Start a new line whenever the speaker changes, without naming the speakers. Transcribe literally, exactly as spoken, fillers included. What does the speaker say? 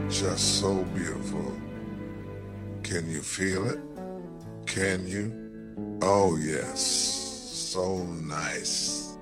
just so beautiful. Can you feel it? Can you? Oh, yes. So nice.